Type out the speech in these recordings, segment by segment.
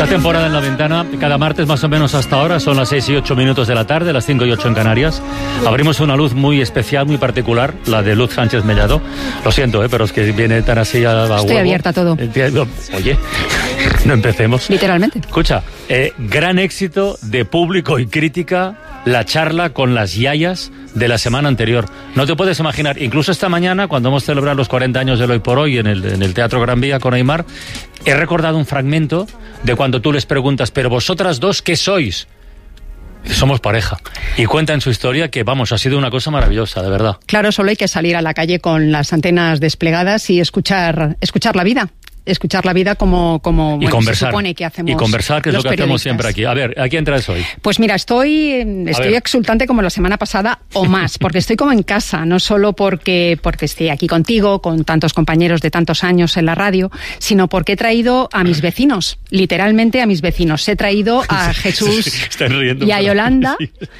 temporada en La Ventana, cada martes más o menos hasta ahora, son las 6 y 8 minutos de la tarde, las 5 y 8 en Canarias. Abrimos una luz muy especial, muy particular, la de Luz Sánchez Mellado. Lo siento, pero es que viene tan así a huevo. Estoy abierta a todo. Oye, no empecemos. Literalmente. Escucha, gran éxito de público y crítica la charla con las yayas de la semana anterior. No te puedes imaginar, incluso esta mañana, cuando hemos celebrado los 40 años del Hoy por Hoy en el Teatro Gran Vía con Aymar, he recordado un fragmento de cuando tú les preguntas, pero vosotras dos, ¿qué sois? Somos pareja. Y cuentan su historia que, vamos, ha sido una cosa maravillosa, de verdad. Claro, solo hay que salir a la calle con las antenas desplegadas y escuchar la vida. Escuchar la vida como y bueno, conversar, se supone que hacemos. Y conversar, que es lo que hacemos siempre aquí. A ver, ¿a quién traes hoy? Pues mira, estoy exultante como la semana pasada o más, porque estoy como en casa, no solo porque estoy aquí contigo, con tantos compañeros de tantos años en la radio, sino porque he traído a mis vecinos, literalmente a mis vecinos. He traído a Jesús y a Yolanda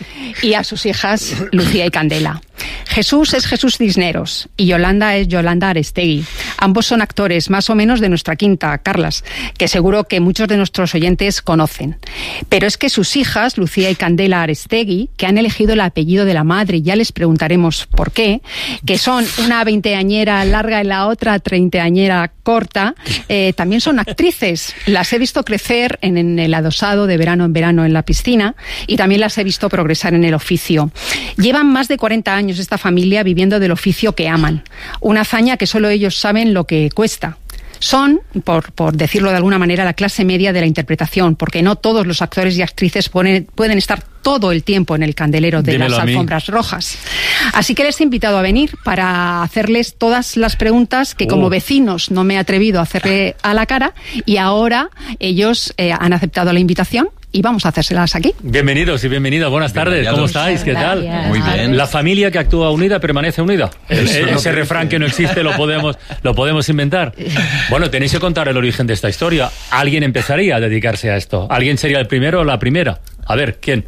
y a sus hijas Lucía y Candela. Jesús es Jesús Cisneros y Yolanda es Yolanda Arestegui. Ambos son actores más o menos de nuestra quinta, Carlas, que seguro que muchos de nuestros oyentes conocen. Pero es que sus hijas, Lucía y Candela Arestegui, que han elegido el apellido de la madre, ya les preguntaremos por qué, que son una veinteañera larga y la otra treintañera corta, también son actrices. Las he visto crecer en el adosado de verano en verano en la piscina y también las he visto progresar en el oficio. Llevan más de 40 años esta familia viviendo del oficio que aman. Una hazaña que solo ellos saben lo que cuesta. Son, por decirlo de alguna manera, la clase media de la interpretación, porque no todos los actores y actrices pueden estar todo el tiempo en el candelero de las alfombras rojas. Así que les he invitado a venir para hacerles todas las preguntas que como vecinos no me he atrevido a hacerle a la cara, y ahora ellos han aceptado la invitación y vamos a hacérselas aquí. Bienvenidos y bienvenidas, buenas tardes, ¿cómo estáis? ¿Qué tal? Muy bien. La familia que actúa unida permanece unida. Ese refrán que no existe lo podemos inventar. Bueno, tenéis que contar el origen de esta historia. ¿Alguien empezaría a dedicarse a esto? ¿Alguien sería el primero o la primera? A ver, ¿quién?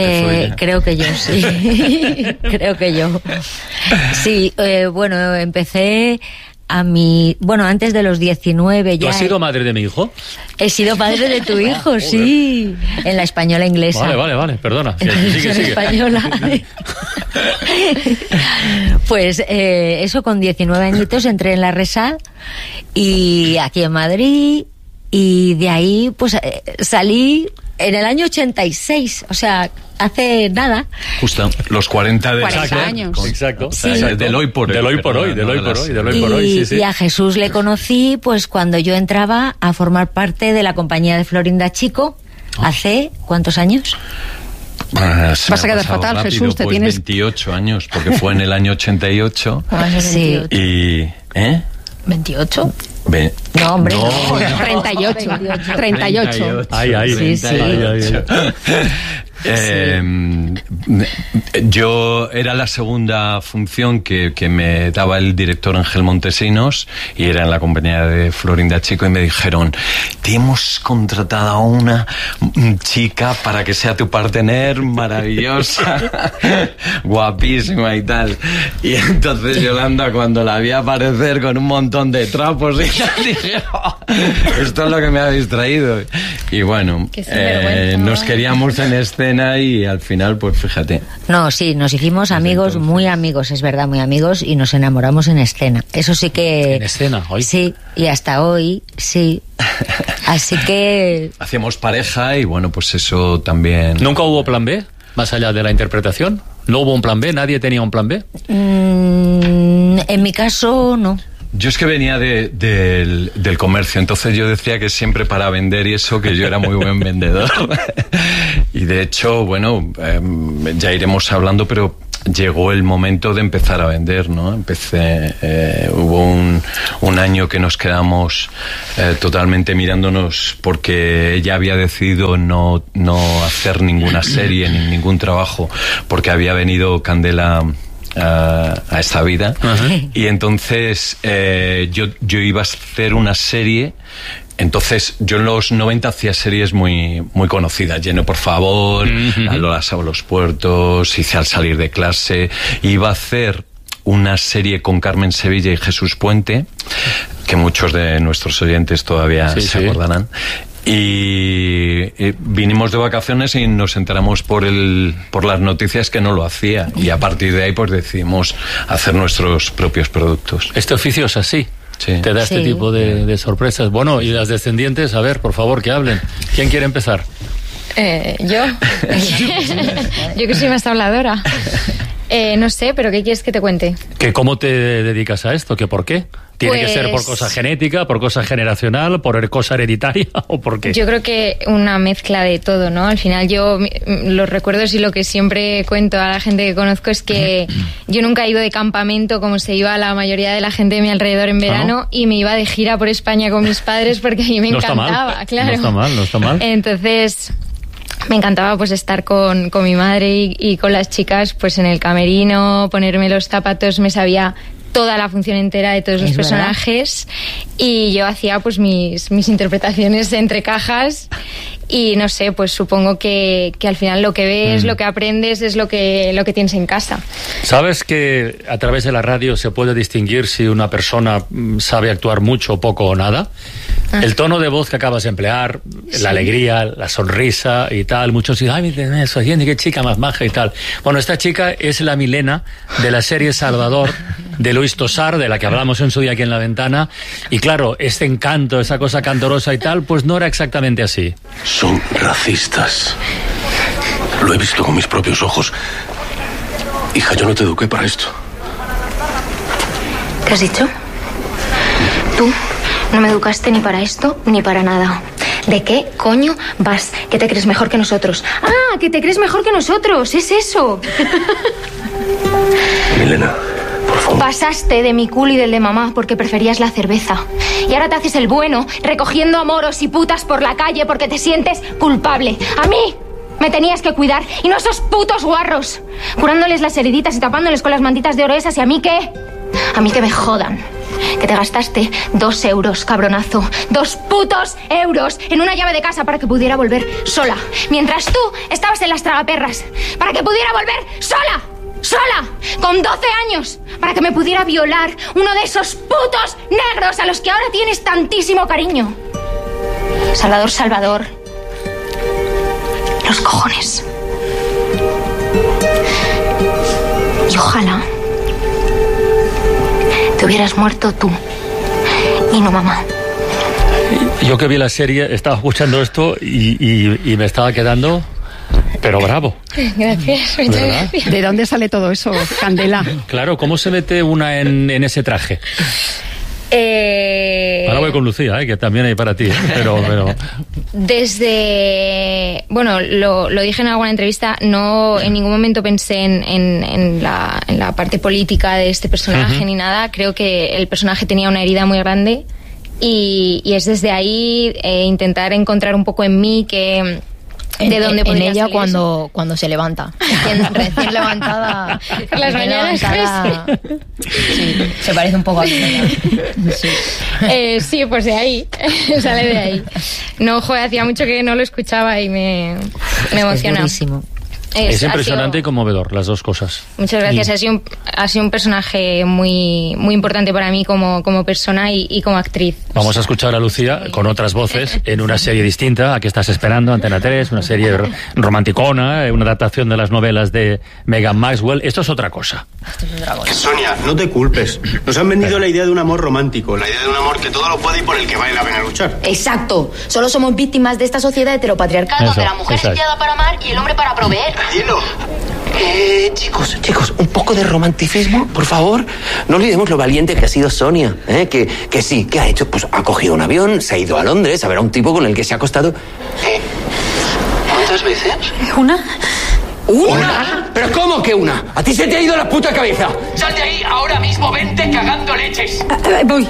Creo que yo, sí. Creo que yo. Sí, bueno, empecé antes de los 19 ya. ¿Tú has sido madre de mi hijo? He sido madre de tu hijo, sí. En la española inglesa. Vale, perdona. Sigue. Española. Pues eso, con 19 añitos entré en la RESAD y aquí en Madrid, y de ahí pues salí en el año 86, o sea, hace nada. Justo, los 40 años. Exacto. Sí. Del hoy por hoy. Sí. Y a Jesús le conocí pues cuando yo entraba a formar parte de la compañía de Florinda Chico, hace ¿cuántos años? Vas a quedar fatal, rápido, Jesús, te pues tienes 28 años, porque fue en el año 88. Sí. Y 28. No, hombre, no. 38. Ay. Sí. Yo era la segunda función que me daba el director Ángel Montesinos, y era en la compañía de Florinda Chico, y me dijeron: te hemos contratado a una chica para que sea tu partener, maravillosa, guapísima y tal. Y entonces Yolanda, cuando la vi aparecer con un montón de trapos, y dije: esto es lo que me habéis traído. Y bueno, nos queríamos en escena, y al final, pues fíjate. No, sí, nos hicimos amigos, muy amigos, es verdad, muy amigos, y nos enamoramos en escena. Eso sí que... ¿En escena? ¿Hoy? Sí, y hasta hoy, sí. Así que... Hacíamos pareja, y bueno, pues eso también... ¿Nunca hubo plan B, más allá de la interpretación? ¿No hubo un plan B? ¿Nadie tenía un plan B? En mi caso, no. Yo es que venía del comercio, entonces yo decía que siempre para vender y eso, que yo era muy buen vendedor. Y de hecho, bueno, ya iremos hablando, pero llegó el momento de empezar a vender, ¿no? Hubo un año que nos quedamos totalmente mirándonos, porque ella había decidido no hacer ninguna serie ni ningún trabajo, porque había venido Candela a esta vida. Uh-huh. Y entonces yo iba a hacer una serie. Entonces yo en los 90 hacía series muy conocidas: Lleno por favor, uh-huh. Lola Sabo los puertos, hice Al salir de clase. Iba a hacer una serie con Carmen Sevilla y Jesús Puente, que muchos de nuestros oyentes todavía se acordarán. Y vinimos de vacaciones y nos enteramos por las noticias que no lo hacía, y a partir de ahí pues decidimos hacer nuestros propios productos. Este oficio es así. Sí. Te da este tipo de sorpresas. Bueno, y las descendientes, a ver, por favor, que hablen. ¿Quién quiere empezar? Yo. Yo que soy más habladora. No sé, pero ¿qué quieres que te cuente? ¿Que cómo te dedicas a esto? ¿Que por qué? ¿Tiene que ser por cosa genética, por cosa generacional, por cosa hereditaria o por qué? Yo creo que una mezcla de todo, ¿no? Al final yo, los recuerdos y lo que siempre cuento a la gente que conozco es que yo nunca he ido de campamento como se iba la mayoría de la gente de mi alrededor en verano, y me iba de gira por España con mis padres porque a mí me encantaba, claro. No está mal. Entonces me encantaba pues estar con mi madre y con las chicas pues en el camerino, ponerme los zapatos, me sabía toda la función entera de todos los personajes, y yo hacía pues mis interpretaciones entre cajas, y no sé, pues supongo que al final lo que ves, lo que aprendes es lo que tienes en casa. ¿Sabes que a través de la radio se puede distinguir si una persona sabe actuar mucho, poco o nada? El tono de voz que acabas de emplear, la alegría, la sonrisa y tal, muchos dicen, ay, eso, qué chica más maja y tal. Bueno, esta chica es la Milena de la serie Salvador, de Luis Tosar, de la que hablamos en su día aquí en La Ventana, y claro, este encanto, esa cosa candorosa y tal, pues no era exactamente así. Son racistas. Lo he visto con mis propios ojos. Hija, yo no te eduqué para esto. ¿Qué has dicho? Tú no me educaste ni para esto ni para nada. ¿De qué coño vas? ¿Que te crees mejor que nosotros? ¡Ah, que te crees mejor que nosotros! ¡Es eso! Milena, por favor. Pasaste de mi culo y del de mamá porque preferías la cerveza. Y ahora te haces el bueno, recogiendo a moros y putas por la calle porque te sientes culpable. ¡A mí! Me tenías que cuidar, y no esos putos guarros, curándoles las heriditas y tapándoles con las mantitas de oro esas. ¿Y a mí qué? A mí que me jodan. Que te gastaste 2 euros, cabronazo. 2 putos euros en una llave de casa para que pudiera volver sola. Mientras tú estabas en las tragaperras. Para que pudiera volver sola. Sola. Con 12 años. Para que me pudiera violar uno de esos putos negros a los que ahora tienes tantísimo cariño. Salvador. Los cojones. Y ojalá te hubieras muerto tú y no mamá. Yo que vi la serie estaba escuchando esto y me estaba quedando, pero bravo. Gracias, muchas gracias. ¿De dónde sale todo eso, Candela? Claro, ¿cómo se mete una en ese traje? Ahora voy con Lucía, que también hay para ti, pero... Desde... Bueno, lo dije en alguna entrevista, no en ningún momento pensé en la parte política de este personaje ni nada. Creo que el personaje tenía una herida muy grande y es desde ahí intentar encontrar un poco en mí que... ¿De dónde podría ella salir eso? cuando se levanta? Recién levantada. Por las mañanas. Sí, se parece un poco a mí. Sí. Sí, pues de ahí. Sale de ahí. No, joder, hacía mucho que no lo escuchaba y me emociona. Es durísimo. Es impresionante y conmovedor, las dos cosas. Muchas gracias. Ha sido un personaje muy, muy importante para mí como persona y como actriz. Vamos a escuchar a Lucía con otras voces en una serie distinta. ¿A qué estás esperando? Antena 3, una serie romanticona, una adaptación de las novelas de Megan Maxwell. Esto es otra cosa. Sonia, no te culpes. Nos han vendido la idea de un amor romántico, la idea de un amor que todo lo puede y por el que vale la pena luchar. Exacto. Solo somos víctimas de esta sociedad heteropatriarcal donde la mujer es enviada para amar y el hombre para proveer. Hielo. Chicos, un poco de romanticismo, por favor. No olvidemos lo valiente que ha sido Sonia, que sí, ¿qué ha hecho? Pues ha cogido un avión, se ha ido a Londres a ver a un tipo con el que se ha acostado. ¿Cuántas veces? ¿Una? ¿Pero cómo que una? ¿A ti se te ha ido la puta cabeza? Sal de ahí ahora mismo, vente cagando leches. Voy.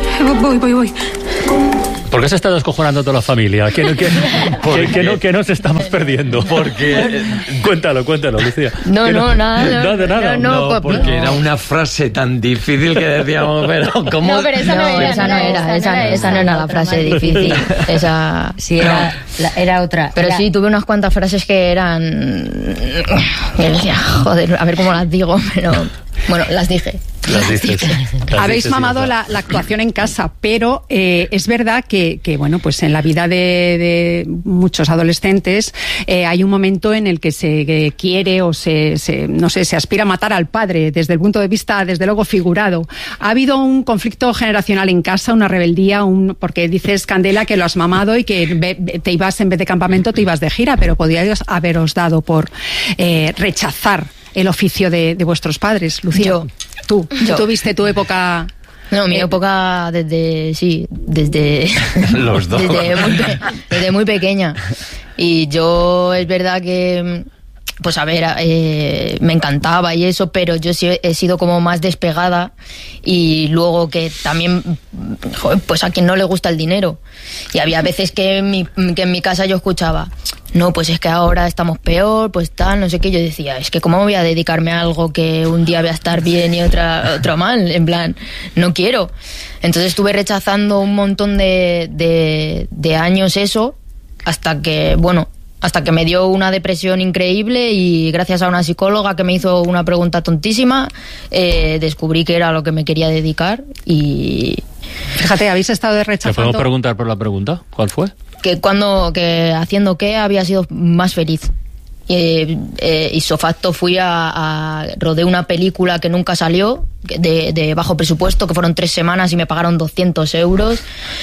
¿Por qué se está descojonando toda la familia? ¿Qué nos estamos perdiendo? Porque... Cuéntalo, Lucía. Nada. No, porque era una frase tan difícil que decíamos, pero ¿cómo? No, pero esa no era la frase difícil. Esa sí era otra. Pero sí, tuve unas cuantas frases que eran... Joder, a ver cómo las digo, pero... Bueno, las dije. Habéis mamado la actuación en casa, pero es verdad que bueno, pues en la vida de muchos adolescentes hay un momento en el que se quiere o se aspira a matar al padre desde el punto de vista, desde luego, figurado. ¿Ha habido un conflicto generacional en casa, una rebeldía? Porque dices, Candela, que lo has mamado y que te ibas, en vez de campamento, te ibas de gira, pero podríais haberos dado por rechazar el oficio de vuestros padres. Lucía, tú tuviste tu época. No, mi época desde los dos. Desde muy pequeña. Y yo, es verdad que, pues a ver, me encantaba y eso, pero yo sí he sido como más despegada. Y luego que también, joder, pues a quien no le gusta el dinero. Y había veces que en mi casa yo escuchaba, no, pues es que ahora estamos peor, pues tal, no sé qué. Yo decía, es que cómo voy a dedicarme a algo que un día voy a estar bien y otro mal, en plan, no quiero. Entonces estuve rechazando un montón de años eso, hasta que me dio una depresión increíble y gracias a una psicóloga que me hizo una pregunta tontísima, descubrí que era a lo que me quería dedicar y... Fíjate, habéis estado rechazando... ¿Te podemos preguntar por la pregunta? ¿Cuál fue? Que haciendo qué había sido más feliz. Isofacto rodé una película que nunca salió, de bajo presupuesto, que fueron 3 semanas y me pagaron 200 euros,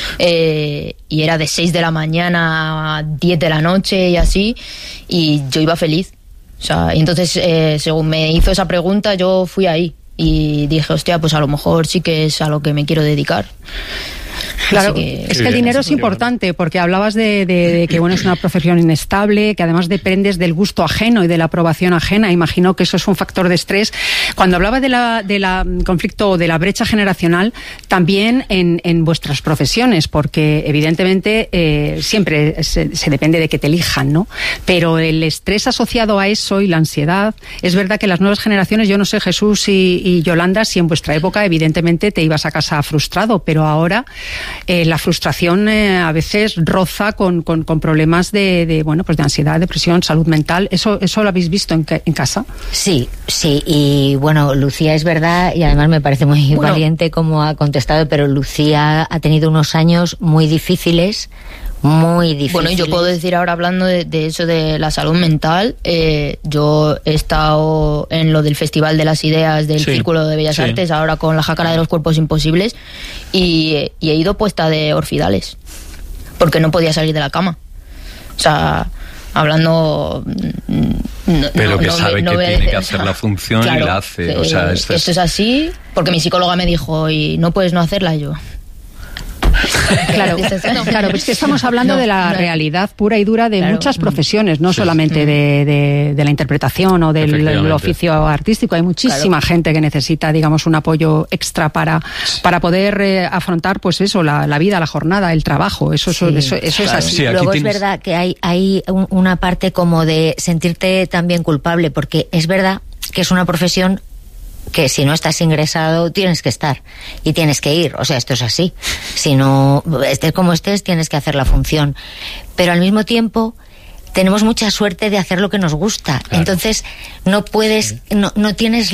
y era de 6 de la mañana a 10 de la noche y así, y yo iba feliz. O sea, y entonces, según me hizo esa pregunta, yo fui ahí y dije, hostia, pues a lo mejor sí que es a lo que me quiero dedicar. Claro, es que el dinero es importante, porque hablabas de que bueno, es una profesión inestable, que además dependes del gusto ajeno y de la aprobación ajena. Imagino que eso es un factor de estrés. Cuando hablaba de la conflicto o de la brecha generacional, también en vuestras profesiones, porque evidentemente siempre se depende de que te elijan, ¿no? Pero el estrés asociado a eso y la ansiedad, es verdad que las nuevas generaciones, yo no sé, Jesús y Yolanda, si en vuestra época evidentemente te ibas a casa frustrado, pero ahora la frustración a veces roza con problemas de ansiedad, depresión, salud mental. ¿Eso lo habéis visto en casa? Sí, y bueno, Lucía, es verdad, y además me parece muy valiente como ha contestado, pero Lucía ha tenido unos años muy difíciles. Bueno, y yo puedo decir ahora, hablando de eso de la salud mental, yo he estado en lo del Festival de las Ideas del Círculo de Bellas Artes, ahora con la Jácara de los Cuerpos Imposibles, y he ido puesta de orfidales, porque no podía salir de la cama. O sea, hablando... Pero que sabe que tiene que hacer la función, claro, y la hace. O sea, esto es así, porque mi psicóloga me dijo, y no puedes no hacerla. Yo... Claro, pero es que estamos hablando de la realidad pura y dura de muchas profesiones, no solamente de la interpretación o del oficio artístico. Hay muchísima gente que necesita, digamos, un apoyo extra para poder afrontar, pues eso, la vida, la jornada, el trabajo. Eso es así. Sí, luego es verdad que hay una parte como de sentirte también culpable, porque es verdad que es una profesión que si no estás ingresado tienes que estar y tienes que ir, o sea, esto es así. Si no, estés como estés, tienes que hacer la función, pero al mismo tiempo tenemos mucha suerte de hacer lo que nos gusta. Claro. Entonces no puedes, no tienes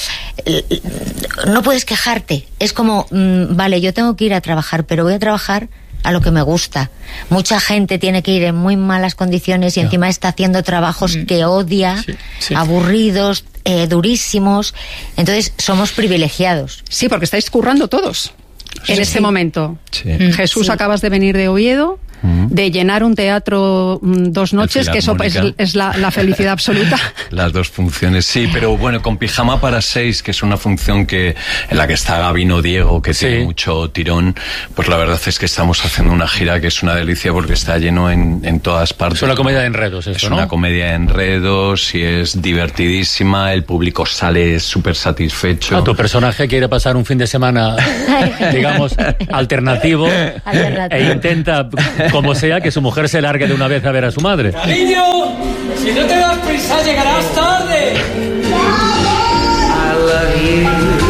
no puedes quejarte. Es como, vale, yo tengo que ir a trabajar, pero voy a trabajar a lo que me gusta. Mucha gente tiene que ir en muy malas condiciones y encima está haciendo trabajos que odia, aburridos, durísimos. Entonces somos privilegiados. Sí, porque estáis currando todos en este momento. Jesús, acabas de venir de Oviedo, de llenar un teatro 2 noches, que eso es la felicidad absoluta. Las 2 funciones, sí, pero bueno, con Pijama para 6, que es una función en la que está Gabino Diego, que tiene mucho tirón, pues la verdad es que estamos haciendo una gira que es una delicia porque está lleno en todas partes. Es una comedia de enredos, eso, es ¿no? Una comedia de enredos y es divertidísima, el público sale súper satisfecho. Tu personaje quiere pasar un fin de semana, digamos, alternativo, e intenta, como sea, que su mujer se largue de una vez a ver a su madre. ¡Cariño! Si no te das prisa, llegarás tarde.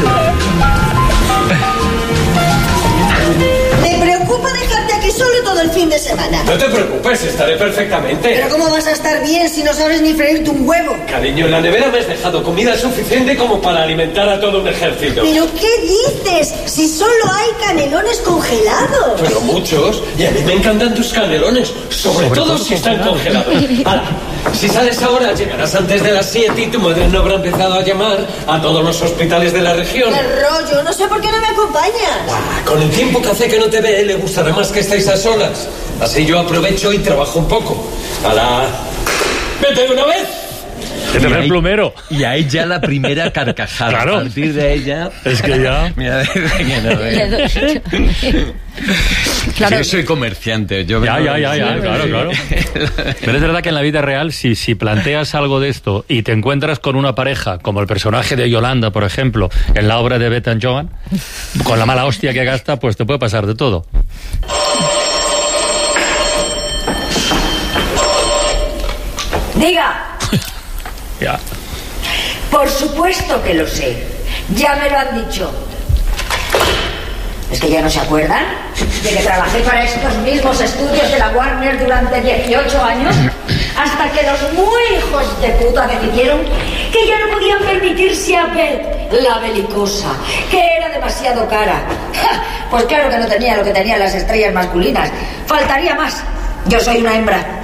¿Te preocupa dejarte aquí solo todo el fin fin de semana. No te preocupes, estaré perfectamente. ¿Pero cómo vas a estar bien si no sabes ni freírte un huevo? Cariño, en la nevera me has dejado comida suficiente como para alimentar a todo un ejército. ¿Pero qué dices? Si solo hay canelones congelados. Pero muchos, y a mí me encantan tus canelones, sobre todo si están congelados. Ahora, si sales ahora, llegarás antes de las 7 y tu madre no habrá empezado a llamar a todos los hospitales de la región. ¡Qué rollo! No sé por qué no me acompañas. Con el tiempo que hace que no te ve, le gustará más que estéis a solas. Así yo aprovecho y trabajo un poco. ¡Hala! ¡Vete de una vez! Que te ve el plumero. Y ahí ya la primera carcajada. Claro. A partir de ella... Es que ya... Mira, Claro. Yo soy comerciante. Yo Ya, claro. Pero es verdad que en la vida real, si planteas algo de esto y te encuentras con una pareja, como el personaje de Yolanda, por ejemplo, en la obra de Beth and Joan, con la mala hostia que gasta, pues te puede pasar de todo. Diga. Ya. Por supuesto que lo sé. Ya me lo han dicho. ¿Es que ya no se acuerdan de que trabajé para estos mismos estudios de la Warner durante 18 años? Hasta que los muy hijos de puta decidieron que ya no podían permitirse a Beth, la belicosa, que era demasiado cara. Pues claro que no tenía lo que tenían las estrellas masculinas. Faltaría más. Yo soy una hembra.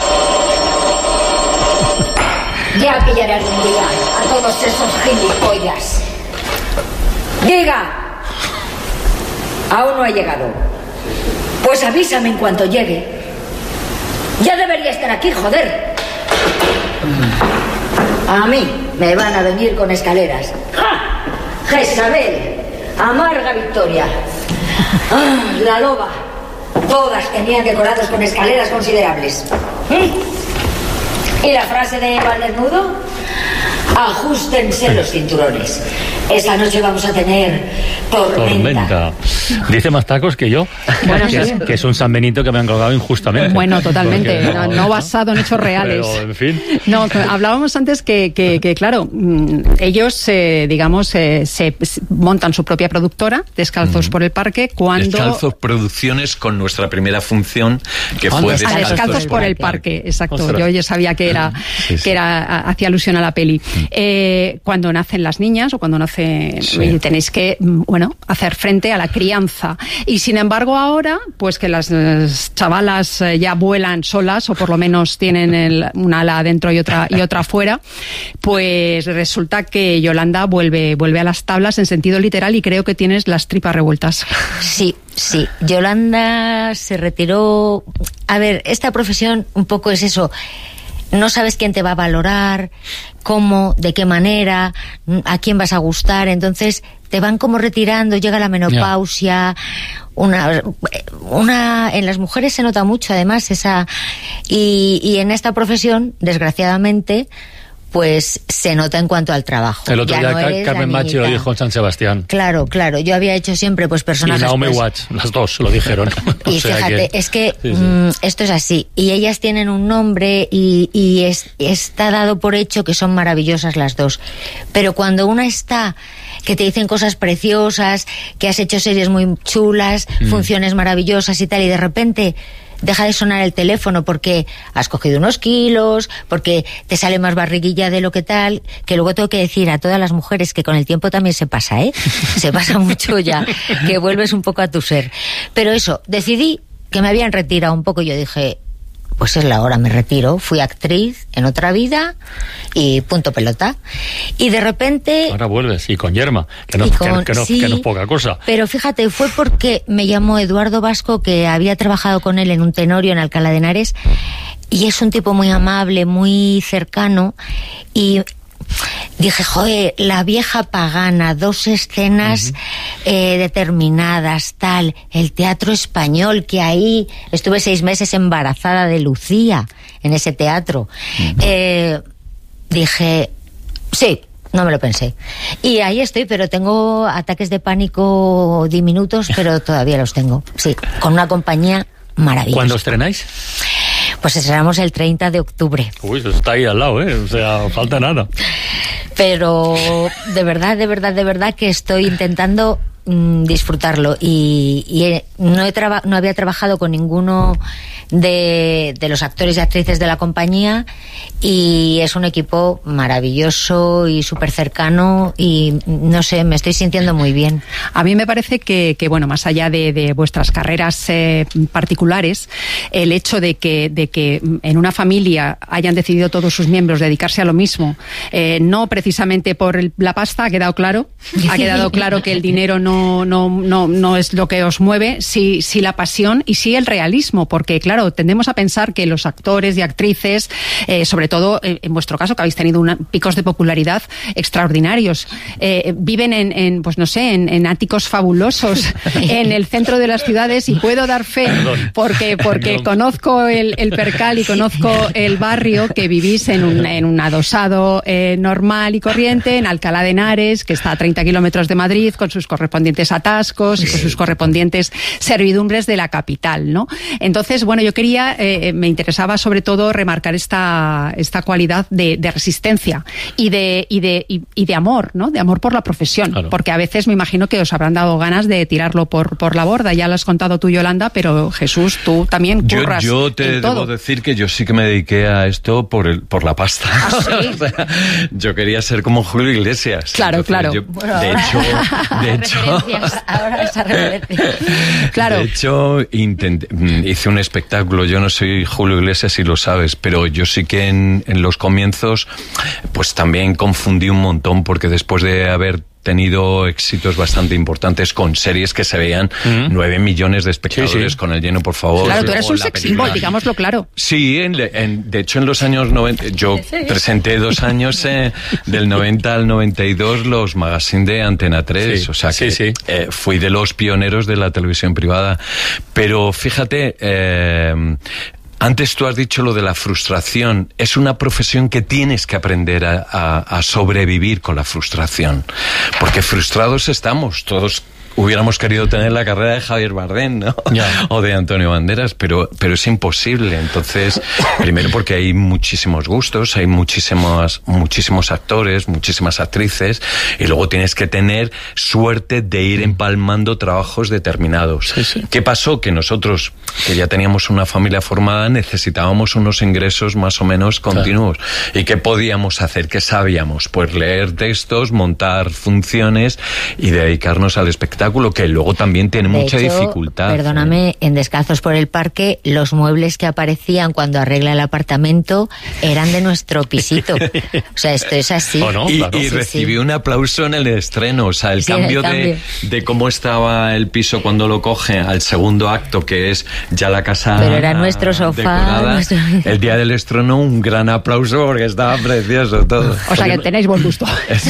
Ya pillaré algún día a todos esos gilipollas. Diga. Aún no ha llegado. Pues avísame en cuanto llegue. Ya debería estar aquí, joder. A mí me van a venir con escaleras. ¡Ja! Jezabel, Amarga Victoria, la Loba. Todas tenían decorados con escaleras considerables. ¿Y la frase de Valdesnudo? Ajustense los cinturones. Esta noche vamos a tener tormenta. Dice más tacos que yo. Bueno, que es un San Benito que me han colgado injustamente. Bueno, totalmente. No basado en hechos reales. Pero, en fin. No, hablábamos antes que claro, ellos, digamos, se montan su propia productora, Descalzos por el Parque, cuando... Descalzos Producciones, con nuestra primera función, que fue Descalzos por el Parque, exacto. Ostras. Yo ya sabía que era hacía alusión a la peli. Cuando nacen las niñas o cuando nace tenéis que hacer frente a la crianza, y sin embargo ahora pues que las chavalas ya vuelan solas, o por lo menos tienen una ala adentro y otra afuera, pues resulta que Yolanda vuelve a las tablas en sentido literal, y creo que tienes las tripas revueltas. Sí, Yolanda se retiró. A ver, esta profesión un poco es eso. No sabes quién te va a valorar, cómo, de qué manera, a quién vas a gustar, entonces te van como retirando, llega la menopausia, en las mujeres se nota mucho además esa, y en esta profesión, desgraciadamente, pues se nota en cuanto al trabajo. El otro día Carmen Machi lo dijo en San Sebastián. Claro, yo había hecho siempre pues personajes... Y Naomi Watts, las dos lo dijeron. Y fíjate, es que esto es así, y ellas tienen un nombre y está dado por hecho que son maravillosas las dos, pero cuando una está, que te dicen cosas preciosas, que has hecho series muy chulas, funciones maravillosas y tal, y de repente deja de sonar el teléfono porque has cogido unos kilos, porque te sale más barriguilla de lo que tal, que luego tengo que decir a todas las mujeres que con el tiempo también se pasa, se pasa mucho ya, que vuelves un poco a tu ser. Pero eso, decidí que me habían retirado un poco, y yo dije, pues es la hora, me retiro. Fui actriz en otra vida y punto pelota. Y de repente... Ahora vuelves, y con Yerma, que no es poca cosa. Pero fíjate, fue porque me llamó Eduardo Vasco, que había trabajado con él en un Tenorio en Alcalá de Henares, y es un tipo muy amable, muy cercano, y dije, joder, la vieja pagana, 2 escenas determinadas, tal, el teatro español, que ahí estuve 6 meses embarazada de Lucía, en ese teatro. Dije, sí, no me lo pensé. Y ahí estoy, pero tengo ataques de pánico diminutos, pero todavía los tengo. Sí, con una compañía maravillosa. ¿Cuándo estrenáis? Pues estrenamos el 30 de octubre. Uy, eso está ahí al lado, o sea, falta nada. Pero de verdad que estoy intentando disfrutarlo. Y no había trabajado con ninguno de los actores y actrices de la compañía, y es un equipo maravilloso y súper cercano, y no sé, me estoy sintiendo muy bien. A mí me parece que bueno, más allá de vuestras carreras particulares, el hecho de que en una familia hayan decidido todos sus miembros dedicarse a lo mismo, no precisamente por la pasta, ha quedado claro que el dinero no es lo que os mueve, sí la pasión y sí el realismo, porque claro, tendemos a pensar que los actores y actrices, sobre todo en vuestro caso, que habéis tenido picos de popularidad extraordinarios, viven en áticos fabulosos en el centro de las ciudades, y puedo dar fe porque conozco el percal y conozco el barrio, que vivís en un adosado normal y corriente en Alcalá de Henares, que está a 30 kilómetros de Madrid, con sus correspondientes atascos y con sus correspondientes servidumbres de la capital, ¿no? Entonces, bueno, yo me interesaba sobre todo remarcar esta cualidad de resistencia y de amor, ¿no? De amor por la profesión, claro. Porque a veces me imagino que os habrán dado ganas de tirarlo por la borda. Ya lo has contado tú, Yolanda, pero Jesús, tú también curras. Yo te debo decir que yo sí que me dediqué a esto por la pasta. ¿Ah, sí? O sea, yo quería ser como Julio Iglesias. Claro, claro. De hecho, ahora esa referencia. Claro. De hecho, hice un espectáculo. Yo no soy Julio Iglesias, y lo sabes, pero yo sí que en los comienzos, pues también confundí un montón, porque después de haber tenido éxitos bastante importantes con series que se veían 9 millones de espectadores con El lleno, por favor. Claro, tú eres un sex symbol, digámoslo claro. Sí, de hecho en los años 90, yo presenté 2 años, del 90 al 92, los magazines de Antena 3, sí, o sea que fui de los pioneros de la televisión privada. Pero fíjate, antes tú has dicho lo de la frustración. Es una profesión que tienes que aprender a sobrevivir con la frustración. Porque frustrados estamos todos. Hubiéramos querido tener la carrera de Javier Bardem, ¿no? Yeah. O de Antonio Banderas, pero es imposible. Entonces, primero porque hay muchísimos gustos, hay muchísimos actores, muchísimas actrices, y luego tienes que tener suerte de ir empalmando trabajos determinados. Sí. ¿Qué pasó? Que nosotros, que ya teníamos una familia formada, necesitábamos unos ingresos más o menos continuos. Claro. ¿Y qué podíamos hacer? ¿Qué sabíamos? Pues leer textos, montar funciones y dedicarnos al espectáculo, que luego también tiene mucha dificultad. Perdóname, en Descalzos por el Parque, los muebles que aparecían cuando arregla el apartamento eran de nuestro pisito. O sea, esto es así. ¿O no? Claro. Y recibí un aplauso en el estreno. O sea, el cambio de cómo estaba el piso cuando lo coge al segundo acto, que es ya la casa. Pero era nuestro sofá. El día del estreno, un gran aplauso porque estaba precioso todo. O sea, que tenéis buen gusto.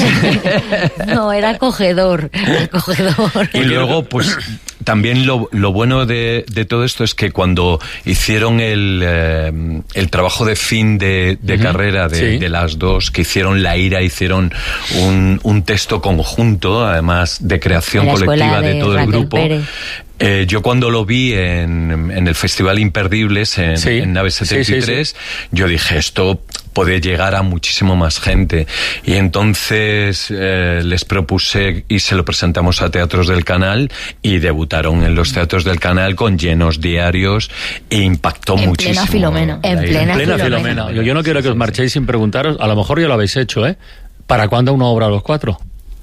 No, era acogedor. Y luego, pues, también lo bueno de todo esto es que cuando hicieron el trabajo de fin de carrera de las dos, que hicieron La Ira, hicieron un texto conjunto, además de creación colectiva de todo el grupo. Yo cuando lo vi en el Festival Imperdibles en Nave 73, yo dije, esto puede llegar a muchísimo más gente. Y entonces les propuse y se lo presentamos a teatros del canal, y debutaron en los teatros del canal con llenos diarios, e impactó muchísimo. En plena Filomena. Yo no quiero que os marchéis sin preguntaros, a lo mejor ya lo habéis hecho, ¿para cuándo una obra a los 4?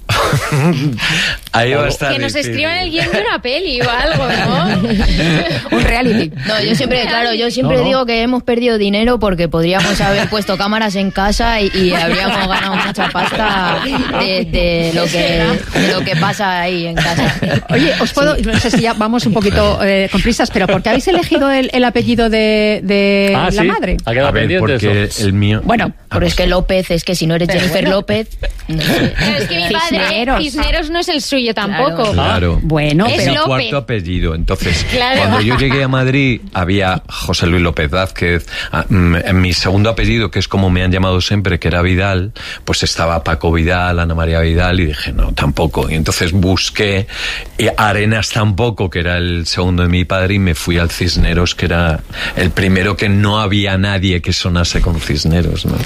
Ahí va a estar que nos escriban el guión de una peli o algo, ¿no? Un reality. No, yo siempre digo que hemos perdido dinero porque podríamos haber puesto cámaras en casa y habríamos ganado mucha pasta de lo que pasa ahí en casa. Oye, os puedo, no sé si ya vamos un poquito con prisas, pero ¿por qué habéis elegido el apellido de la madre? Ha quedado pendiente porque eso. El mío. Bueno, pero es que López, es que si no eres Jennifer López, no sé. Es que mi padre Cisneros no es el suyo tampoco. Claro. Bueno, es pero mi cuarto apellido. Entonces, cuando yo llegué a Madrid, había José Luis López Vázquez. En mi segundo apellido, que es como me han llamado siempre, que era Vidal, pues estaba Paco Vidal, Ana María Vidal, y dije, no, tampoco. Y entonces busqué Arenas tampoco, que era el segundo de mi padre, y me fui al Cisneros, que era el primero, que no había nadie que sonase con Cisneros, ¿no?